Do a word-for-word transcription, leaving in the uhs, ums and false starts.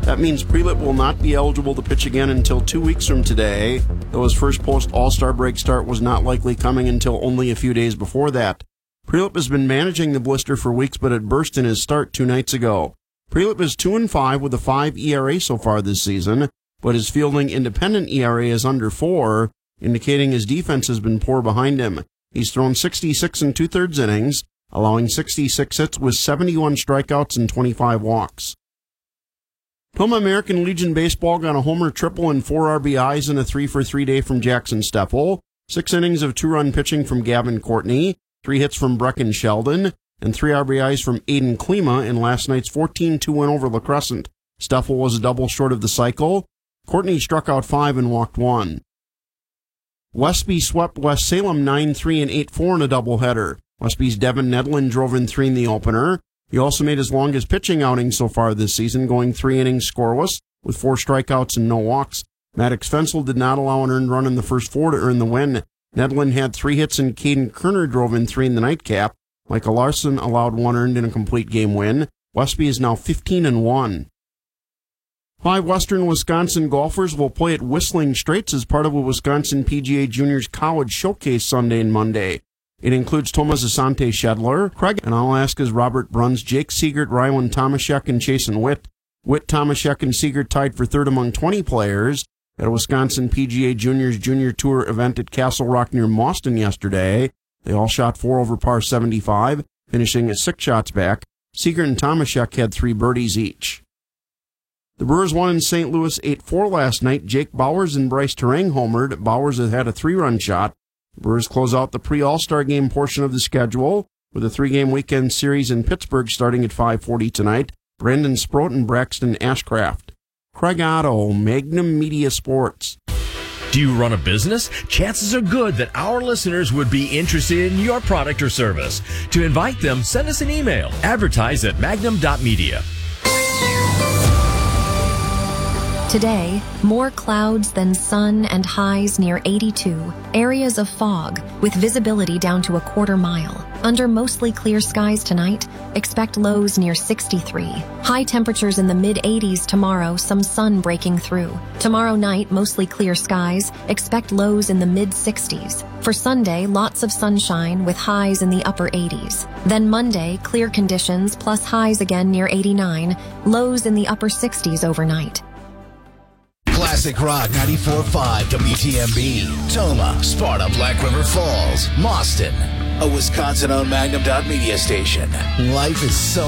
That means Prelit will not be eligible to pitch again until two weeks from today, though his first post-All-Star break start was not likely coming until only a few days before that. Prelit has been managing the blister for weeks, but it burst in his start two nights ago. Prelit is two and five with a five E R A so far this season, but his fielding independent E R A is under four, indicating his defense has been poor behind him. He's thrown sixty-six and two-thirds innings, allowing sixty-six hits with seventy-one strikeouts and twenty-five walks. Puma American Legion Baseball got a homer, triple, and four R B Is in a three for three day from Jackson Steffel, six innings of two-run pitching from Gavin Courtney, three hits from Brecken Sheldon, and three R B Is from Aiden Klima in last night's fourteen two win over La Crescent. Steffel was a double short of the cycle. Courtney struck out five and walked one. Westby swept West Salem nine three and eight four in a doubleheader. Westby's Devin Nedlin drove in three in the opener. He also made his longest pitching outing so far this season, going three innings scoreless with four strikeouts and no walks. Maddox Fensel did not allow an earned run in the first four to earn the win. Nedlin had three hits and Caden Kerner drove in three in the nightcap. Michael Larson allowed one earned in a complete game win. Westby is now fifteen and one. Five Western Wisconsin golfers will play at Whistling Straits as part of a Wisconsin P G A Juniors College Showcase Sunday and Monday. It includes Tomas Asante Shedler, Craig, and Alaska's Robert Bruns, Jake Siegert, Rywan Tomaszek, and Chasen Witt. Witt, Tomaszek, and Siegert tied for third among twenty players at a Wisconsin P G A Juniors Junior Tour event at Castle Rock near Mauston yesterday. They all shot four over par seventy-five, finishing at six shots back. Siegert and Tomaszek had three birdies each. The Brewers won in Saint Louis eight four last night. Jake Bowers and Bryce Terang homered. Bowers has had a three-run shot. The Brewers close out the pre-All-Star game portion of the schedule with a three-game weekend series in Pittsburgh starting at five forty tonight. Brandon Sproat and Braxton Ashcraft. Craig Otto, Magnum Media Sports. Do you run a business? Chances are good that our listeners would be interested in your product or service. To invite them, send us an email. Advertise at magnum dot media. Today, more clouds than sun and highs near eighty-two. Areas of fog with visibility down to a quarter mile. Under mostly clear skies tonight, expect lows near sixty-three. High temperatures in the mid eighties tomorrow, some sun breaking through. Tomorrow night, mostly clear skies, expect lows in the mid sixties. For Sunday, lots of sunshine with highs in the upper eighties. Then Monday, clear conditions plus highs again near eighty-nine, lows in the upper sixties overnight. Classic Rock ninety-four point five W T M B, Toma, Sparta, Black River Falls, Mauston, a Wisconsin-owned Magnum dot media station. Life is so